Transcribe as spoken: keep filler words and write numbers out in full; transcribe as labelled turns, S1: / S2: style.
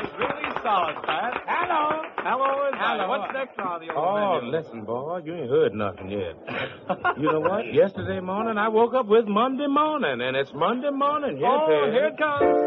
S1: was really solid, Pat.
S2: Hello.
S1: Hello, is
S2: Hello.
S1: What's next on the old
S3: Oh,
S1: menu?
S3: listen, boy, you ain't heard nothing yet. You know what? Yesterday morning, I woke up with Monday morning, and it's Monday morning. Yes,
S1: Oh,
S3: it
S1: here
S3: is.
S1: it comes.